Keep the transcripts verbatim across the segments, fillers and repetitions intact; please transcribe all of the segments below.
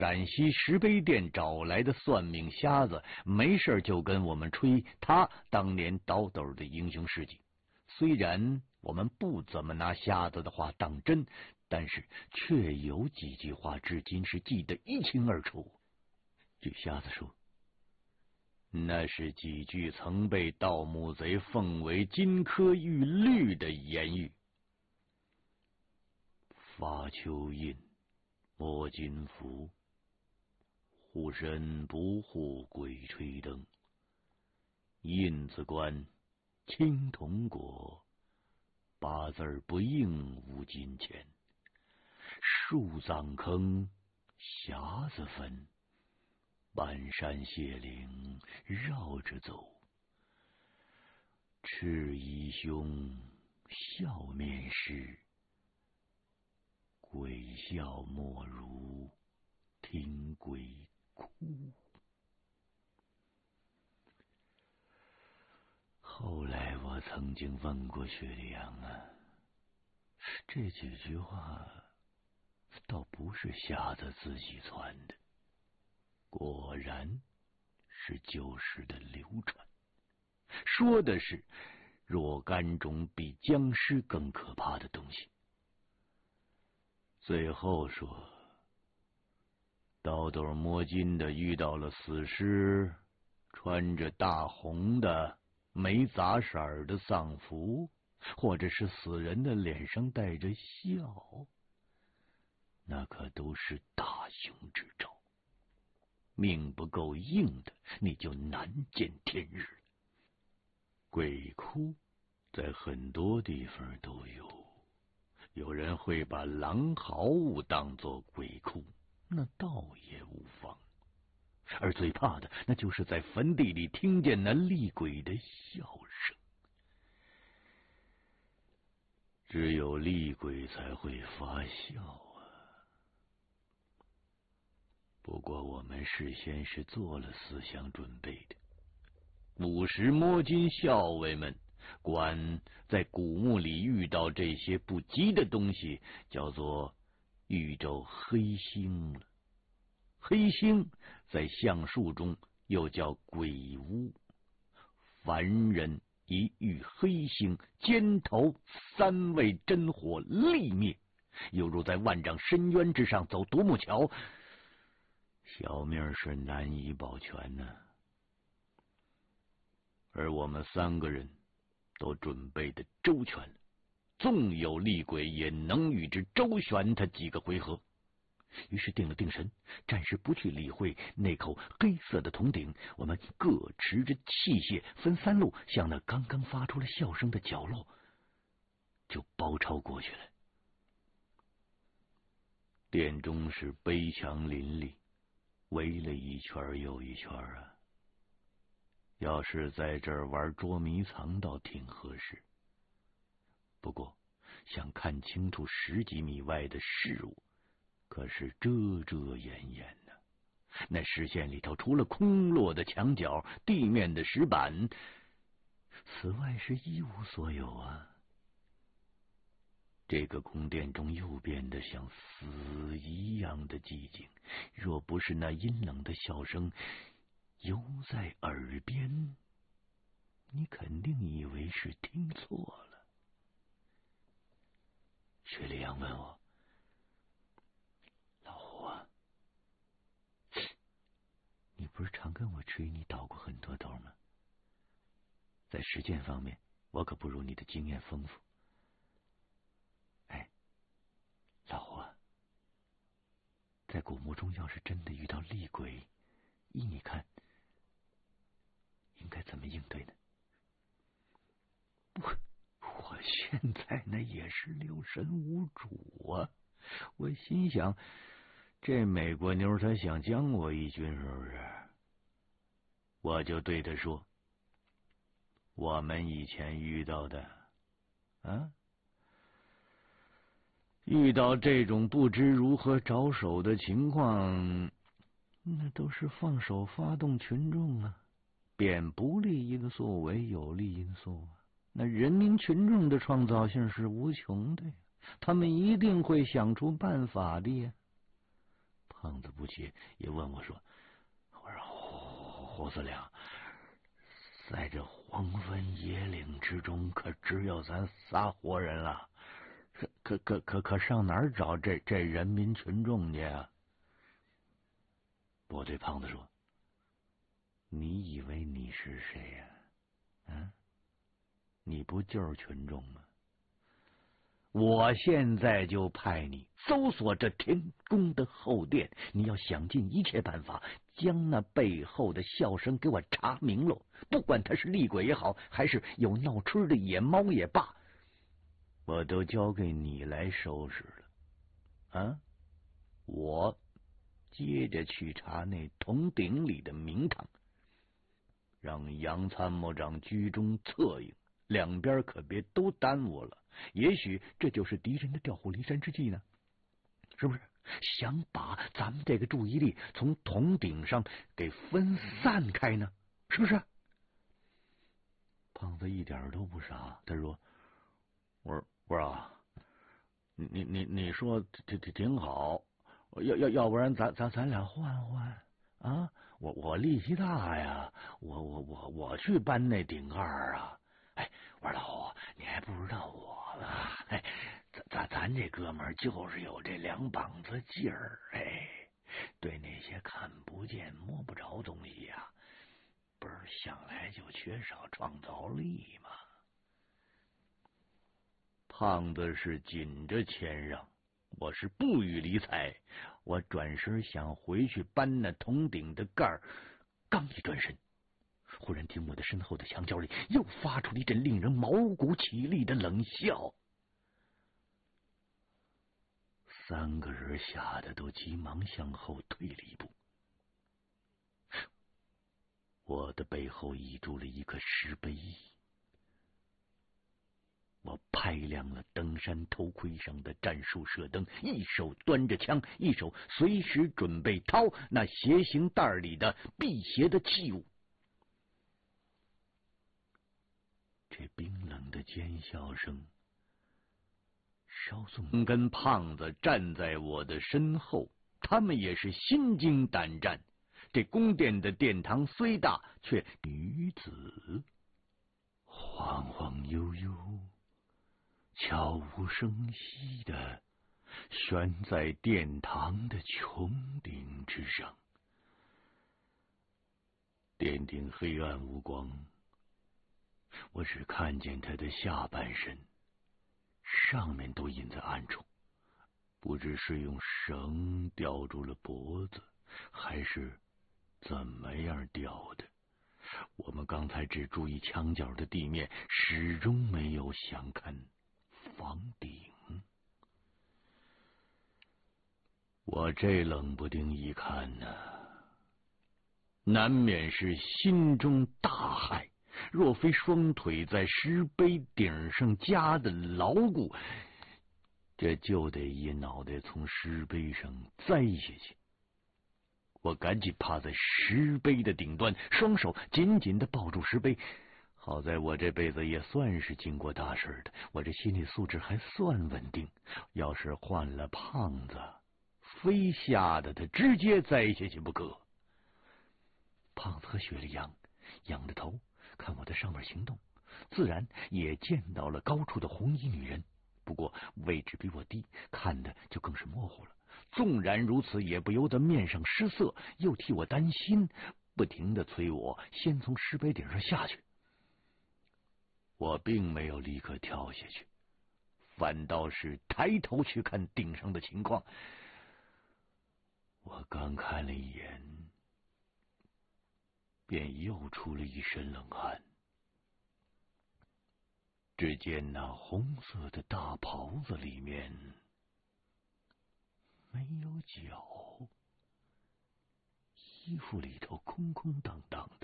陕西石碑店找来的算命瞎子，没事就跟我们吹他当年倒斗的英雄事迹。虽然我们不怎么拿瞎子的话当真，但是却有几句话至今是记得一清二楚。据瞎子说，那是几句曾被盗墓贼奉为金科玉律的言语：发蚯蚓，摸金符，护身不护鬼吹灯，印子关，青铜果，八字不应无金钱，树葬坑，匣子坟，半山谢岭绕着走，赤衣兄，笑面师，鬼笑莫如听鬼哭。后来我曾经问过薛里阳啊，这几句话倒不是瞎子自己传的，果然是旧时的流传，说的是若干种比僵尸更可怕的东西。最后说，倒斗摸金的遇到了死尸，穿着大红的没杂色的丧服，或者是死人的脸上带着笑，那可都是大凶之兆。命不够硬的，你就难见天日。鬼哭在很多地方都有，有人会把狼嚎物当作鬼哭，那倒也无妨。而最怕的，那就是在坟地里听见那厉鬼的笑声。只有厉鬼才会发笑啊。不过我们事先是做了思想准备的。午时摸金校尉们管在古墓里遇到这些不吉的东西叫做遇着黑星了。黑星在相术中又叫鬼巫，凡人一遇黑星，肩头三味真火立灭，犹如在万丈深渊之上走独木桥，小命是难以保全呢、啊。而我们三个人都准备的周全了，纵有厉鬼也能与之周旋他几个回合。于是定了定神，暂时不去理会那口黑色的铜鼎，我们各持着器械，分三路向那刚刚发出了笑声的角落就包抄过去了。殿中是碑墙林立，围了一圈又一圈啊。要是在这儿玩捉迷藏倒挺合适，不过想看清楚十几米外的事物可是遮遮掩掩呢、啊。那视线里头除了空落的墙角、地面的石板，此外是一无所有啊。这个宫殿中又变得像死一样的寂静，若不是那阴冷的笑声犹在耳边，你肯定以为是听错了。薛里阳问我，老胡啊，你不是常跟我吹你倒过很多斗吗？在实践方面，我可不如你的经验丰富。哎，老胡啊，在古墓中要是真的遇到厉鬼，依你看应该怎么应对呢？我我现在那也是六神无主啊。我心想，这美国妞她想将我一军是不是？我就对她说，我们以前遇到的啊，遇到这种不知如何着手的情况，那都是放手发动群众啊，贬不利因素为有利因素啊。那人民群众的创造性是无穷的呀，他们一定会想出办法的呀。 胖子不解，也问我说：“我说胡胡司令，在这荒坟野岭之中，可只有咱仨活人了，可可可可上哪儿找这这人民群众去啊？”我对胖子说：“你以为你是谁呀？啊？你不就是群众吗？我现在就派你搜索这天宫的后殿，你要想尽一切办法，将那背后的笑声给我查明喽。不管他是厉鬼也好，还是有闹春的野猫也罢，我都交给你来收拾了。啊，我接着去查那铜鼎里的名堂，让杨参谋长居中策应，两边可别都耽误了。也许这就是敌人的调虎离山之计呢，是不是？想把咱们这个注意力从铜鼎上给分散开呢，是不是？”胖子一点都不傻，他说：“我说我说啊，你你你你说挺挺挺好，要要要不然咱咱咱俩换换啊？我我力气大呀，我我我我去搬那顶盖啊。哎，我说老胡，你还不知道我呢。哎，咱咱咱这哥们儿就是有这两膀子劲儿，哎，对那些看不见摸不着东西呀、啊，不是向来就缺少创造力吗？”胖子是紧着谦让，我是不予理睬。我转身想回去搬那铜鼎的盖儿，刚一转身，忽然听我的身后的墙角里又发出一阵令人毛骨起立的冷笑。三个人吓得都急忙向后退了一步。我的背后倚住了一个石碑，我拍亮了登山头盔上的战术射灯，一手端着枪，一手随时准备掏那斜形袋里的辟邪的器物。这冰冷的尖笑声稍纵跟胖子站在我的身后，他们也是心惊胆战。这宫殿的殿堂虽大，却女子晃晃悠悠，悄无声息的悬在殿堂的穹顶之上。殿顶黑暗无光，我只看见他的下半身，上面都隐在暗处，不知是用绳吊住了脖子，还是怎么样吊的。我们刚才只注意墙角的地面，始终没有详看房顶。我这冷不丁一看呢，难免是心中大骇。若非双腿在石碑顶上夹的牢固，这就得一脑袋从石碑上栽下去。我赶紧趴在石碑的顶端，双手紧紧的抱住石碑。好在我这辈子也算是经过大事的，我这心理素质还算稳定。要是换了胖子，非吓得他直接栽下去不可。胖子和雪莉仰仰着头看我在上面行动，自然也见到了高处的红衣女人，不过位置比我低，看的就更是模糊了。纵然如此，也不由得面上失色，又替我担心，不停的催我先从石碑顶上下去。我并没有立刻跳下去，反倒是抬头去看顶上的情况。我刚看了一眼，便又出了一身冷汗。只见那红色的大袍子里面没有脚，衣服里头空空荡荡的，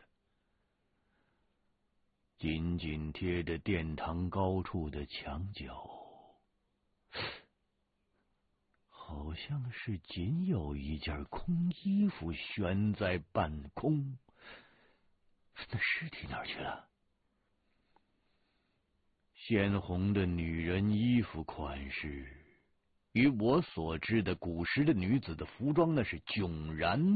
紧紧贴着殿堂高处的墙角，好像是仅有一件空衣服悬在半空。那尸体哪儿去了？鲜红的女人衣服款式与我所知的古时的女子的服装那是迥然